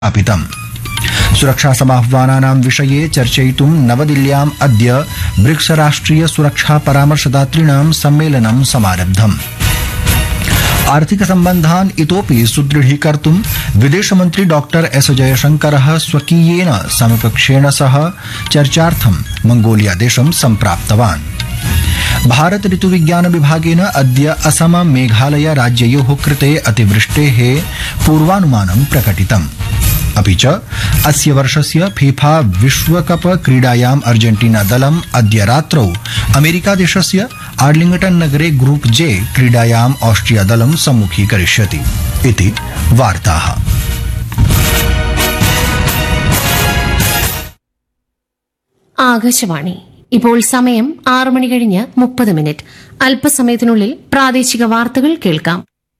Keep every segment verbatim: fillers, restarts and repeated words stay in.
स्थापितम्। सुरक्षासमाह्वानानां विषये चर्चयितुं नवदिल्ल्याम् अद्य ब्रिक्स राष्ट्रिय सुरक्षा परामर्शदातॄणां सम्मेलनं समारब्धम्। आर्थिक सम्बन्धान् इतोपि सुदृढीकर्तुं विदेशमन्त्री डॉक्टर एस जयशंकरः स्वकीयेन समकक्षेण सह चर्चार्थं मंगोलिया देशं सम्प्राप्तवान्। भारत ऋतुविज्ञान विभागेन अद्य असम मेघालय राज्ययोः कृते अतिवृष्टेः पूर्वानुमानं प्रकटितम्। अपि च अस्य वर्षस्य फीफा विश्वकप क्रीडायाम् अर्जेन्टीना दलम् अद्य रात्रौ अमेरिकादेशस्य आर्लिंगटन नगरे ग्रुप जे क्रीडायाम् ऑस्ट्रिया दलं सम्मुखीकरिष्यति इति वार्ताः। ആകാശവാണി ഇപ്പോൾ സമയം ആറ് മണി കഴിഞ്ഞ് മുപ്പത് മിനിറ്റ്. അല്പസമയത്തിനുള്ളിൽ പ്രാദേശിക വാർത്തകൾ കേൾക്കാം.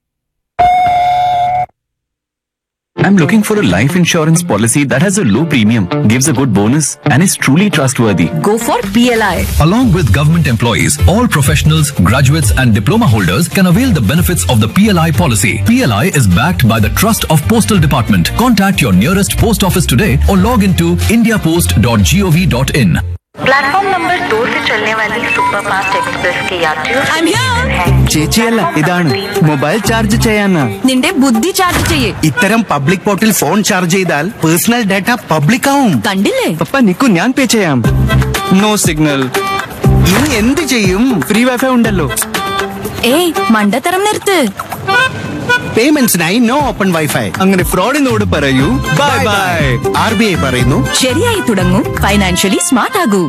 I'm looking for a life insurance policy that has a low premium, gives a good bonus, and is truly trustworthy. Go for P L I. Along with government employees, all professionals, graduates and diploma holders can avail the benefits of the P L I policy. P L I is backed by the Trust of Postal Department. Contact your nearest post office today or log into india post dot gov dot in. Platform number दो से चलने वाली superfast express के यात्रियों I'm here. ചേച്ചിയല്ല ഇതാണ് mobile charge ചെയ്യാനാ. നിന്റെ ബുദ്ധി ചാർജ് ചെയ്യേ. ഇത്തരം പബ്ലിക് പോർട്ടിൽ ഫോൺ ചാർജ് ചെയ്താൽ പേഴ്സണൽ ഡാറ്റ പബ്ലിക് ആവും. കണ്ടില്ലേ? പപ്പ നിക്കു ഞാൻ പേ ചെയ്യാം. No signal. ഇനി എന്ത് ചെയ്യും? ഫ്രീ വൈഫൈ ഉണ്ടല്ലോ. ഏയ് മണ്ടത്തരം നിർത്ത്. പേയ്മെന്റ്സിനായി നോ ഓപ്പൺ വൈഫൈ. അങ്ങനെ ഫ്രോഡിനോട് പറയൂ bye bye. R B I പറയുന്നു ശരിയായി തുടങ്ങൂ, ഫൈനാൻഷ്യലി സ്മാർട്ട് ആകൂ.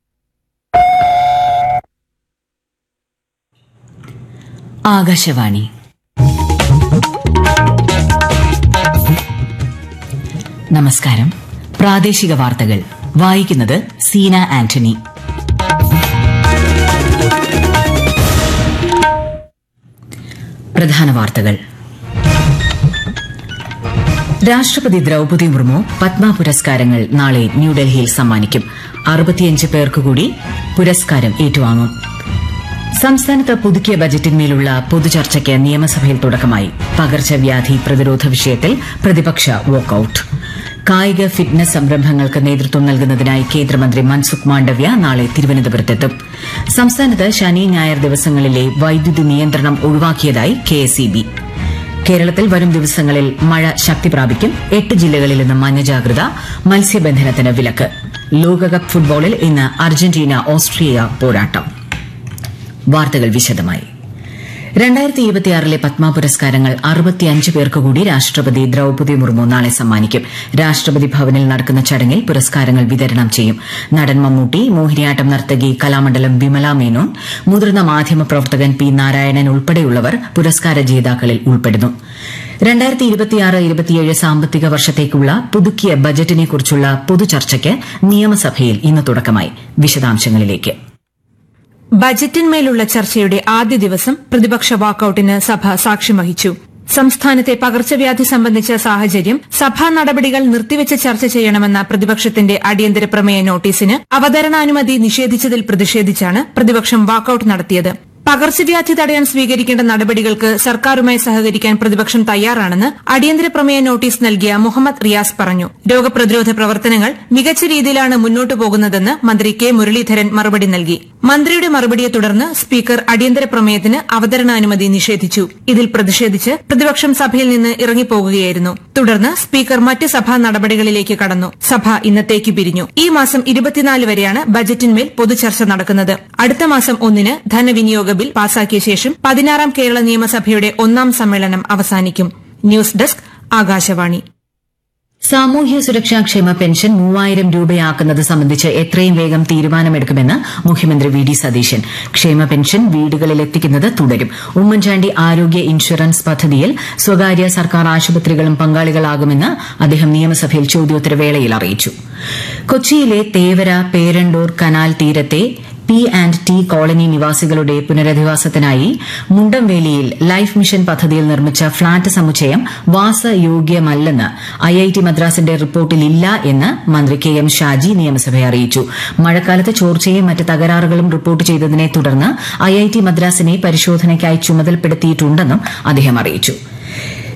ആകാശവാണി. നമസ്കാരം. പ്രാദേശിക വാർത്തകൾ വായിക്കുന്നത് സീന ആന്റണി. പ്രധാന വാർത്തകൾ. രാഷ്ട്രപതി ദ്രൌപദി മുർമു പത്മ പുരസ്കാരങ്ങൾ നാളെ ന്യൂഡൽഹിയിൽ സമ്മാനിക്കും. അറുപത്തിയഞ്ച് പേർക്ക് കൂടി പുരസ്കാരം ഏറ്റുവാങ്ങും. സംസ്ഥാനത്ത് പുതുക്കിയ ബജറ്റിന്മേലുള്ള പൊതുചർച്ചയ്ക്ക് നിയമസഭയിൽ തുടക്കമായി. പകർച്ചവ്യാധി പ്രതിരോധ വിഷയത്തിൽ പ്രതിപക്ഷ വാക്കൌട്ട്. കായിക ഫിറ്റ്നസ് സംരംഭങ്ങൾക്ക് നേതൃത്വം നൽകുന്നതിനായി കേന്ദ്രമന്ത്രി മൻസുഖ് മാണ്ഡവ്യ നാളെ തിരുവനന്തപുരത്തെത്തും. സംസ്ഥാനത്ത് ശനി ഞായർ ദിവസങ്ങളിലെ വൈദ്യുതി നിയന്ത്രണം ഒഴിവാക്കിയതായി കെഎസ്ഇബി. കേരളത്തിൽ വരും ദിവസങ്ങളിൽ മഴ ശക്തി പ്രാപിക്കും. എട്ട് ജില്ലകളിൽ ഇന്ന് മഞ്ഞജാഗ്രത. മത്സ്യബന്ധനത്തിന് വിലക്ക്. ലോകകപ്പ് ഫുട്ബോളിൽ ഇന്ന് അർജന്റീന ഓസ്ട്രിയ പോരാട്ടം. വാർത്തകൾ വിശദമായി. രണ്ടായിരത്തി ഇരുപത്തിയാറിലെ പത്മ പുരസ്കാരങ്ങൾ അറുപത്തിയഞ്ച് പേർക്ക് കൂടി രാഷ്ട്രപതി ദ്രൌപദി മുർമു നാളെ സമ്മാനിക്കും. രാഷ്ട്രപതി ഭവനിൽ നടക്കുന്ന ചടങ്ങിൽ പുരസ്കാരങ്ങൾ വിതരണം ചെയ്യും. നടൻ മമ്മൂട്ടി, മോഹിനിയാട്ടം നർത്തകി കലാമണ്ഡലം വിമല മേനോൻ, മുതിർന്ന മാധ്യമ പ്രവർത്തകൻ പി നാരായണൻ ഉൾപ്പെടെയുള്ളവർ പുരസ്കാര ജേതാക്കളിൽ ഉൾപ്പെടുന്നു. രണ്ടായിരത്തി ഇരുപത്തിയാറ് ഇരുപത്തിയേഴ് സാമ്പത്തിക വർഷത്തേക്കുള്ള പുതുക്കിയ ബജറ്റിനെക്കുറിച്ചുള്ള പൊതുചർച്ചയ്ക്ക് നിയമസഭയിൽ ഇന്ന് തുടക്കമായി. വിശദാംശങ്ങളിലേക്ക്. ബജറ്റിന്മേലുള്ള ചർച്ചയുടെ ആദ്യ ദിവസം പ്രതിപക്ഷ വാക്കൌട്ടിന് സഭ സാക്ഷ്യം വഹിച്ചു. സംസ്ഥാനത്തെ പകർച്ചവ്യാധി സംബന്ധിച്ച സാഹചര്യം, സഭാ നടപടികൾ നിർത്തിവെച്ച് ചർച്ച ചെയ്യണമെന്ന പ്രതിപക്ഷത്തിന്റെ അടിയന്തര പ്രമേയ നോട്ടീസിന് അവതരണാനുമതി നിഷേധിച്ചതിൽ പ്രതിഷേധിച്ചാണ് പ്രതിപക്ഷം വാക്കൌട്ട് നടത്തിയത്. പകർച്ചവ്യാധി തടയാൻ സ്വീകരിക്കേണ്ട നടപടികൾക്ക് സർക്കാരുമായി സഹകരിക്കാൻ പ്രതിപക്ഷം തയ്യാറാണെന്ന് അടിയന്തര പ്രമേയ നോട്ടീസ് നൽകിയ മുഹമ്മദ് റിയാസ് പറഞ്ഞു. രോഗപ്രതിരോധ പ്രവർത്തനങ്ങൾ മികച്ച രീതിയിലാണ് മുന്നോട്ടു പോകുന്നതെന്ന് മന്ത്രി കെ മുരളീധരൻ മറുപടി നൽകി. മന്ത്രിയുടെ മറുപടിയെ തുടർന്ന് സ്പീക്കർ അടിയന്തര പ്രമേയത്തിന് അവതരണാനുമതി നിഷേധിച്ചു. ഇതിൽ പ്രതിഷേധിച്ച് പ്രതിപക്ഷം സഭയിൽ നിന്ന് ഇറങ്ങിപ്പോകുകയായിരുന്നു. തുടർന്ന് സ്പീക്കർ മറ്റ് സഭാ നടപടികളിലേക്ക് കടന്നു. സഭ ഇന്നത്തേക്ക് പിരിഞ്ഞു. ഈ മാസം ഇരുപത്തിനാല് വരെയാണ് ബജറ്റിന്മേൽ പൊതുചർച്ച നടക്കുന്നത്. അടുത്ത മാസം ഒന്നിന് ധനവിനിയോഗ ബിൽ പാസാക്കിയ ശേഷം പതിനാറാം കേരള നിയമസഭയുടെ ഒന്നാം സമ്മേളനം അവസാനിക്കും. News desk Akashvani. സാമൂഹ്യ സുരക്ഷാ ക്ഷേമ പെൻഷൻ മൂവായിരം രൂപയാക്കുന്നത് സംബന്ധിച്ച് എത്രയും വേഗം തീരുമാനമെടുക്കുമെന്ന് മുഖ്യമന്ത്രി വി ഡി സതീശൻ. ക്ഷേമ പെൻഷൻ വീടുകളിലെത്തിക്കുന്നത് തുടരും. ഉമ്മൻചാണ്ടി ആരോഗ്യ ഇൻഷുറൻസ് പദ്ധതിയിൽ സ്വകാര്യ സർക്കാർ ആശുപത്രികളും പങ്കാളികളാകുമെന്ന് അദ്ദേഹം നിയമസഭയിൽ ചോദ്യോത്തരവേളയിൽ അറിയിച്ചു. കൊച്ചിയിലെ തേവര പേരണ്ടൂർ കനാൽ തീരത്തെ പി ആൻഡ് ടി കോളനി നിവാസികളുടെ പുനരധിവാസത്തിനായി മുണ്ടംവേലിയിൽ ലൈഫ് മിഷൻ പദ്ധതിയിൽ നിർമ്മിച്ച ഫ്ളാറ്റ് സമുച്ചയം വാസയോഗ്യമല്ലെന്ന് ഐ ഐ ടി മദ്രാസിന്റെ റിപ്പോർട്ടിലില്ല എന്ന് മന്ത്രി കെ എം ഷാജി നിയമസഭയെ അറിയിച്ചു. മഴക്കാലത്ത് ചോർച്ചയും മറ്റ് തകരാറുകളും റിപ്പോർട്ട് ചെയ്തതിനെ തുടർന്ന് ഐ ഐ ടി മദ്രാസിനെ പരിശോധനയ്ക്കായി ചുമതലപ്പെടുത്തിയിട്ടുണ്ടെന്നും അദ്ദേഹം അറിയിച്ചു.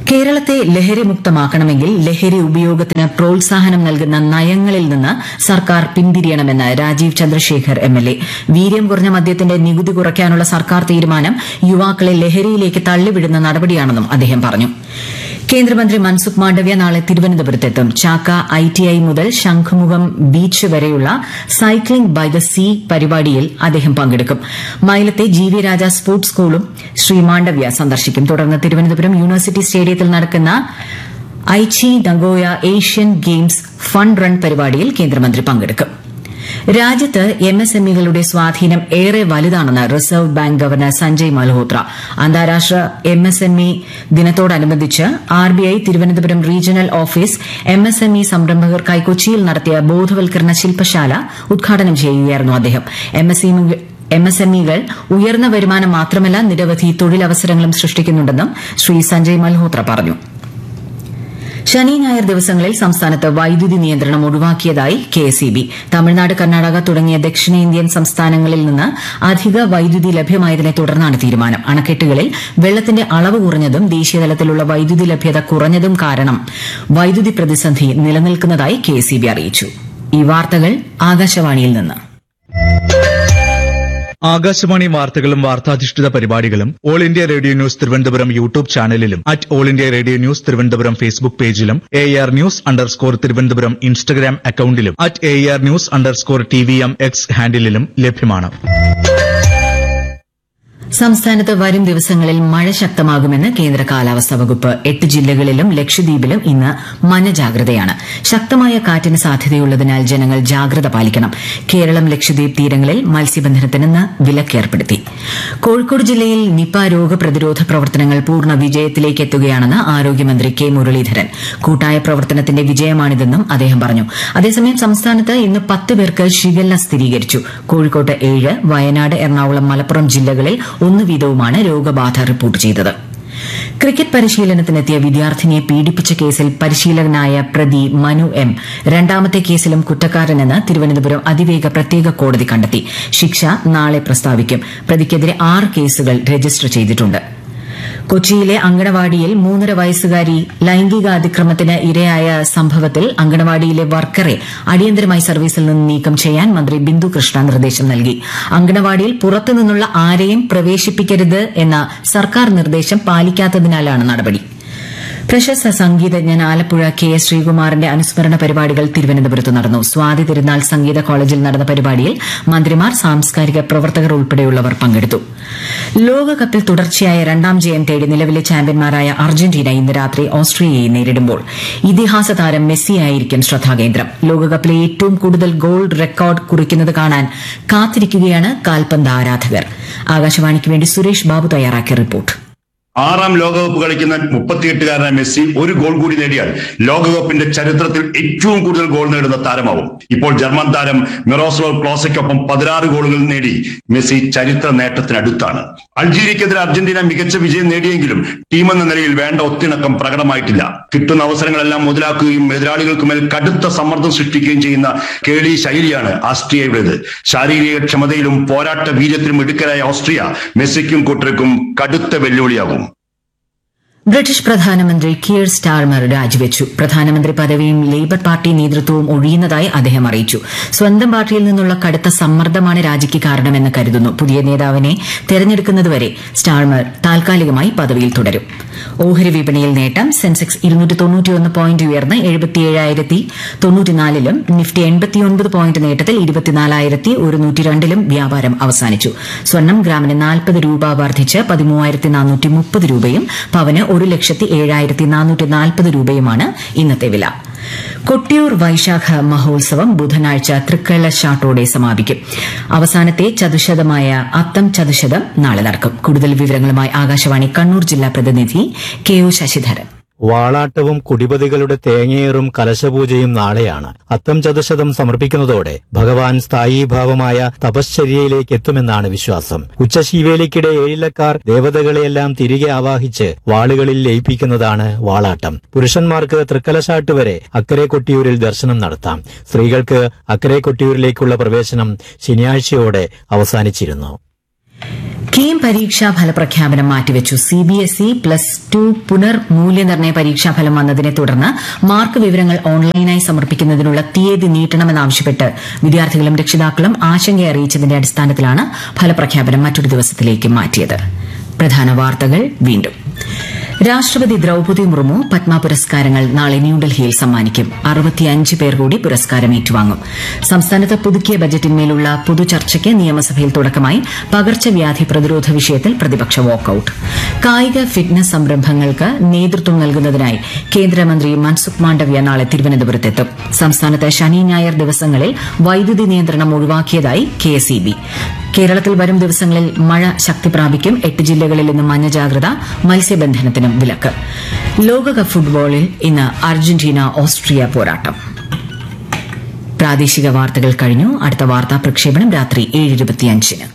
കേരളത്തെ ലഹരിമുക്തമാക്കണമെങ്കിൽ ലഹരി ഉപയോഗത്തിന് പ്രോത്സാഹനം നൽകുന്ന നയങ്ങളിൽ നിന്ന് സർക്കാർ പിന്തിരിയണമെന്ന് Rajeev Chandrasekhar M L A. വീര്യം കുറഞ്ഞ മദ്യത്തിന്റെ നികുതി കുറയ്ക്കാനുള്ള സർക്കാർ തീരുമാനം യുവാക്കളെ ലഹരിയിലേക്ക് തള്ളിവിടുന്ന നടപടിയാണെന്നും അദ്ദേഹം പറഞ്ഞു. കേന്ദ്രമന്ത്രി മൻസുഖ് മാണ്ഡവ്യ നാളെ തിരുവനന്തപുരത്തെത്തും. ചാക്ക ഐ ടി ഐ മുതൽ ശംഖുമുഖം ബീച്ച് വരെയുള്ള സൈക്ലിംഗ് ബൈ ദ സീ പരിപാടിയിൽ അദ്ദേഹം പങ്കെടുക്കും. മൈലത്തെ ജി വി രാജ സ്പോർട്സ് സ്കൂളും ശ്രീ മാണ്ഡവ്യ സന്ദർശിക്കും. തുടർന്ന് തിരുവനന്തപുരം യൂണിവേഴ്സിറ്റി സ്റ്റേഡിയത്തിൽ നടക്കുന്ന Aichi Nagoya Asian games fund run പരിപാടിയിൽ കേന്ദ്രമന്ത്രി പങ്കെടുക്കും. രാജ്യത്ത് എം എസ് എം ഇകളുടെ സ്വാധീനം ഏറെ വലുതാണെന്ന് reserve bank governor Sanjay Malhotra. അന്താരാഷ്ട്ര എം എസ് എം ഇ ദിനത്തോടനുബന്ധിച്ച് R B I Thiruvananthapuram regional office M S M E സംരംഭകർക്കായി കൊച്ചിയിൽ നടത്തിയ ബോധവൽക്കരണ ശില്പശാല ഉദ്ഘാടനം ചെയ്യുകയായിരുന്നു അദ്ദേഹം. M S M S M ഇകൾ ഉയർന്ന വരുമാനം മാത്രമല്ല നിരവധി തൊഴിലവസരങ്ങളും സൃഷ്ടിക്കുന്നുണ്ടെന്നും ശ്രീ സഞ്ജയ് മൽഹോത്ര പറഞ്ഞു. ശനി ഞായർ ദിവസങ്ങളിൽ സംസ്ഥാനത്ത് വൈദ്യുതി നിയന്ത്രണം ഒഴിവാക്കിയതായി K S E B. Tamil Nadu, Karnataka തുടങ്ങിയ ദക്ഷിണേന്ത്യൻ സംസ്ഥാനങ്ങളിൽ നിന്ന് അധിക വൈദ്യുതി ലഭ്യമായതിനെ തുടർന്നാണ് തീരുമാനം. അണക്കെട്ടുകളിൽ വെള്ളത്തിന്റെ അളവ് കുറഞ്ഞതും ദേശീയതലത്തിലുള്ള വൈദ്യുതി ലഭ്യത കുറഞ്ഞതും കാരണം വൈദ്യുതി പ്രതിസന്ധി നിലനിൽക്കുന്നതായി കെ എസ് ഇ ബി അറിയിച്ചു. ഈ വാർത്തകൾ ആകാശവാണിയിൽ നിന്ന്. ആകാശവാണി വാർത്തകളും വാർത്താധിഷ്ഠിത പരിപാടികളും all India radio news Thiruvananthapuram YouTube ചാനലിലും at all India radio news Thiruvananthapuram Facebook പേജിലും A R news underscore Thiruvananthapuram Instagram അക്കൌണ്ടിലും at A R news underscore T V M X ഹാൻഡിലും ലഭ്യമാണ്. സംസ്ഥാനത്ത് വരും ദിവസങ്ങളിൽ മഴ ശക്തമാകുമെന്ന് കേന്ദ്ര കാലാവസ്ഥാ വകുപ്പ്. എട്ട് ജില്ലകളിലും ലക്ഷദ്വീപിലും ഇന്ന് മഞ്ഞ ജാഗ്രതയാണ്. ശക്തമായ കാറ്റിന് സാധ്യതയുള്ളതിനാൽ ജനങ്ങൾ ജാഗ്രത പാലിക്കണം. കേരളം ലക്ഷദ്വീപ് തീരങ്ങളിൽ മത്സ്യബന്ധനത്തിന് ഇന്ന് വിലക്കേർപ്പെടുത്തി. കോഴിക്കോട് ജില്ലയിൽ നിപ രോഗപ്രതിരോധ പ്രവർത്തനങ്ങൾ പൂർണ്ണ വിജയത്തിലേക്ക് എത്തുകയാണെന്ന് ആരോഗ്യമന്ത്രി കെ മുരളീധരൻ. കൂട്ടായ പ്രവർത്തനത്തിന്റെ വിജയമാണിതെന്നും അദ്ദേഹം പറഞ്ഞു. അതേസമയം സംസ്ഥാനത്ത് ഇന്ന് പത്ത് പേർക്ക് ഷിഗല്ല സ്ഥിരീകരിച്ചു. കോഴിക്കോട്ട് ഏഴ്, വയനാട്, എറണാകുളം, മലപ്പുറം ജില്ലകളിൽ ഒന്ന് വീതവുമാണ് രോഗബാധ റിപ്പോർട്ട് ചെയ്തത്. ക്രിക്കറ്റ് പരിശീലനത്തിനെത്തിയ വിദ്യാർത്ഥിനിയെ പീഡിപ്പിച്ച കേസിൽ പരിശീലകനായ പ്രതി മനു എം രണ്ടാമത്തെ കേസിലും കുറ്റക്കാരനെന്ന് തിരുവനന്തപുരം അതിവേഗ പ്രത്യേക കോടതി കണ്ടെത്തി. ശിക്ഷ നാളെ പ്രസ്താവിക്കും. പ്രതിക്കെതിരെ ആറ് കേസുകൾ രജിസ്റ്റർ ചെയ്തിട്ടുണ്ട്. കൊച്ചിയിലെ അങ്കണവാടിയിൽ മൂന്നര വയസ്സുകാരി ലൈംഗികാതിക്രമത്തിന് ഇരയായ സംഭവത്തിൽ അങ്കണവാടിയിലെ വർക്കറെ അടിയന്തരമായി സർവീസിൽ നിന്ന് നീക്കം ചെയ്യാൻ മന്ത്രി ബിന്ദു കൃഷ്ണ നിർദ്ദേശം നൽകി. അങ്കണവാടിയിൽ പുറത്തുനിന്നുള്ള ആരെയും പ്രവേശിപ്പിക്കരുത് എന്ന സർക്കാർ നിർദ്ദേശം പാലിക്കാത്തതിനാലാണ് നടപടി. പ്രശസ്ത സംഗീതജ്ഞൻ ആലപ്പുഴ കെ എസ് ശ്രീകുമാറിന്റെ അനുസ്മരണ പരിപാടികൾ തിരുവനന്തപുരത്ത് നടന്നു. സ്വാതി തിരുനാൾ സംഗീത കോളേജിൽ നടന്ന പരിപാടിയിൽ മന്ത്രിമാർ, സാംസ്കാരിക പ്രവർത്തകർ ഉൾപ്പെടെയുള്ളവർ പങ്കെടുത്തു. ലോകകപ്പിൽ തുടർച്ചയായ രണ്ടാം ജയം തേടി നിലവിലെ ചാമ്പ്യന്മാരായ അർജന്റീന ഇന്ന് രാത്രി ഓസ്ട്രിയയെ നേരിടുമ്പോൾ ഇതിഹാസ താരം മെസ്സിയായിരിക്കും ശ്രദ്ധാകേന്ദ്രം. ലോകകപ്പിലെ ഏറ്റവും കൂടുതൽ ഗോൾ റെക്കോർഡ് കുറിക്കുന്നത് കാണാൻ കാത്തിരിക്കുകയാണ് കാൽപന്ത് ആരാധകർ. ആകാശവാണിക്ക് വേണ്ടി സുരേഷ് ബാബു തയ്യാറാക്കിയ റിപ്പോർട്ട്. ആറാം ലോകകപ്പ് കളിക്കുന്ന മുപ്പത്തിയെട്ടുകാരനായ മെസ്സി ഒരു ഗോൾ കൂടി നേടിയാൽ ലോകകപ്പിന്റെ ചരിത്രത്തിൽ ഏറ്റവും കൂടുതൽ ഗോൾ നേടുന്ന താരമാവും. ഇപ്പോൾ ജർമ്മൻ താരം മിറോസ്ലാവ് ക്ലോസയ്ക്കൊപ്പം പതിനാറ് ഗോളുകൾ നേടി മെസ്സി ചരിത്ര നേട്ടത്തിനടുത്താണ്. അൾജീരിയക്കെതിരെ അർജന്റീന മികച്ച വിജയം നേടിയെങ്കിലും ടീമെന്ന നിലയിൽ വേണ്ട ഒത്തിണക്കം പ്രകടമായിട്ടില്ല. കിട്ടുന്ന അവസരങ്ങളെല്ലാം മുതലാക്കുകയും എതിരാളികൾക്കുമേൽ കടുത്ത സമ്മർദ്ദം സൃഷ്ടിക്കുകയും ചെയ്യുന്ന കേളി ശൈലിയാണ് ആസ്ട്രിയയുടേത്. ശാരീരിക ക്ഷമതയിലും പോരാട്ട വീര്യത്തിലും മിടുക്കരായ ഓസ്ട്രിയ മെസ്സിക്കും കൂട്ടർക്കും കടുത്ത വെല്ലുവിളിയാകും. ബ്രിട്ടീഷ് പ്രധാനമന്ത്രി കിയർ സ്റ്റാർമർ രാജിവെച്ചു. പ്രധാനമന്ത്രി പദവിയും ലേബർ പാർട്ടി നേതൃത്വവും ഒഴിയുന്നതായി അദ്ദേഹം അറിയിച്ചു. സ്വന്തം പാർട്ടിയിൽ നിന്നുള്ള കടുത്ത സമ്മർദ്ദമാണ് രാജിക്ക് കാരണമെന്ന് കരുതുന്നു. പുതിയ നേതാവിനെ തെരഞ്ഞെടുക്കുന്നതുവരെ സ്റ്റാർമർ താൽക്കാലികമായി പദവിയിൽ തുടരും. ഓഹരി വിപണിയിൽ നേട്ടം. സെൻസെക്സ് ഇരുന്നൂറ്റി തൊണ്ണൂറ്റിയൊന്ന് പോയിന്റ് ഉയർന്ന് എഴുപത്തിയേഴായിരത്തി തൊണ്ണൂറ്റിനാലിലും നിഫ്റ്റി എൺപത്തിയൊൻപത് പോയിന്റ് നേട്ടത്തിൽ ഇരുപത്തിനാലായിരത്തി ഒരുന്നൂറ്റി രണ്ടിലും വ്യാപാരം അവസാനിച്ചു. സ്വർണം ഗ്രാമിന് നാൽപ്പത് രൂപ വർദ്ധിച്ച് പതിമൂവായിരത്തി നാനൂറ്റി മുപ്പത് രൂപയും പവന് ഒരു ലക്ഷത്തി ഏഴായിരത്തി നാനൂറ്റി നാൽപ്പത് രൂപയുമാണ് ഇന്നത്തെ വില. കൊട്ടിയൂർ വൈശാഖ മഹോത്സവം ബുധനാഴ്ച തൃക്കലശാട്ടോടെ സമാപിക്കും. അവസാനത്തെ ചതുശതമായ അത്തം ചതുശതം നാളെ നടക്കും. കൂടുതൽ വിവരങ്ങളുമായി ആകാശവാണി കണ്ണൂർ ജില്ലാ പ്രതിനിധി കെ ഒ ശശിധരൻ. വാളാട്ടവും കുടിപതികളുടെ തേങ്ങയേറും കലശപൂജയും നാളെയാണ്. അത്തം ചതുശതം സമർപ്പിക്കുന്നതോടെ ഭഗവാൻ സ്ഥായീഭാവമായ തപശ്ചര്യയിലേക്ക് എത്തുമെന്നാണ് വിശ്വാസം. ഉച്ചശീവേലിക്കിടെ ഏഴിലക്കാർ ദേവതകളെയെല്ലാം തിരികെ ആവാഹിച്ച് വാളുകളിൽ ലയിപ്പിക്കുന്നതാണ് വാളാട്ടം. പുരുഷന്മാർക്ക് തൃക്കലശാട്ട് വരെ അക്കരെ കൊട്ടിയൂരിൽ ദർശനം നടത്താം. സ്ത്രീകൾക്ക് അക്കരെ കൊട്ടിയൂരിലേക്കുള്ള പ്രവേശനം ശനിയാഴ്ചയോടെ അവസാനിച്ചിരുന്നു. കീം പരീക്ഷാ ഫലപ്രഖ്യാപനം മാറ്റിവെച്ചു. സിബിഎസ്ഇ പ്ലസ് ടു പുനർ മൂല്യനിർണ്ണയ പരീക്ഷാഫലം വന്നതിനെ തുടർന്ന് മാർക്ക് വിവരങ്ങൾ ഓൺലൈനായി സമർപ്പിക്കുന്നതിനുള്ള തീയതി നീട്ടണമെന്നാവശ്യപ്പെട്ട് വിദ്യാർത്ഥികളും രക്ഷിതാക്കളും ആശങ്ക അറിയിച്ചതിന്റെ അടിസ്ഥാനത്തിലാണ് ഫലപ്രഖ്യാപനം മറ്റൊരു ദിവസത്തിലേക്ക് മാറ്റിയത്. പ്രധാന വാർത്തകൾ വീണ്ടും. രാഷ്ട്രപതി ദ്രൌപദി മുർമു പത്മ പുരസ്കാരങ്ങൾ നാളെ ന്യൂഡൽഹിയിൽ സമ്മാനിക്കും. അറുപത്തിയഞ്ച് പേർ കൂടി പുരസ്കാരം ഏറ്റുവാങ്ങും. സംസ്ഥാനത്ത് പുതുക്കിയ ബജറ്റിന്മേലുള്ള പൊതുചർച്ചയ്ക്ക് നിയമസഭയിൽ തുടക്കമായി. പകർച്ചവ്യാധി പ്രതിരോധ വിഷയത്തിൽ പ്രതിപക്ഷ വാക്കൌട്ട്. കായിക ഫിറ്റ്നസ് സംരംഭങ്ങൾക്ക് നേതൃത്വം നൽകുന്നതിനായി കേന്ദ്രമന്ത്രി മൻസുഖ് മാണ്ഡവ്യ നാളെ തിരുവനന്തപുരത്തെത്തും. സംസ്ഥാനത്ത് ശനി ഞായർ ദിവസങ്ങളിൽ വൈദ്യുതി നിയന്ത്രണം ഒഴിവാക്കിയതായി കെഎസ്ഇബി. കേരളത്തിൽ വരും ദിവസങ്ങളിൽ മഴ ശക്തി പ്രാപിക്കും. എട്ട് ജില്ലകളിൽ ഇന്ന് മഞ്ഞ ജാഗ്രത. മത്സ്യബന്ധനത്തിനും വിലക്ക്. ലോകകപ്പ് ഫുട്ബോളിൽ ഇന്ന് അർജന്റീന ഓസ്ട്രിയ പോരാട്ടം. പ്രാദേശിക വാർത്തകൾ കഴിഞ്ഞു. അടുത്ത വാർത്താ പ്രക്ഷേപണം രാത്രി ഏഴ് ഇരുപത്തിയഞ്ചിന്.